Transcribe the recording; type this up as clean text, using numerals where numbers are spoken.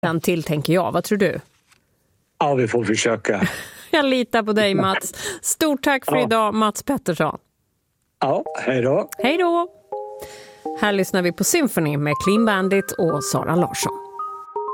En till tänker jag. Vad tror du? Ja, vi får försöka. Jag litar på dig, Mats. Stort tack för idag, Mats Pettersson. Ja, hej då. Hej då. Här lyssnar vi på Symphony med Clean Bandit och Sara Larsson.